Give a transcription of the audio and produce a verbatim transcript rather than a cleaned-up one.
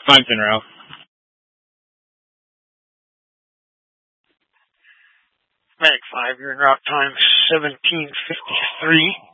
Mine's in row. Mag five, you're in route time seventeen fifty-three.